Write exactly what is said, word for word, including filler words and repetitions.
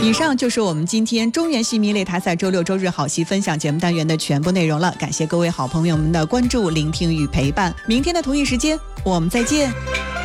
以上就是我们今天中原戏迷擂台赛周六周日好戏分享节目单元的全部内容了，感谢各位好朋友们的关注、聆听与陪伴。明天的同一时间我们再见。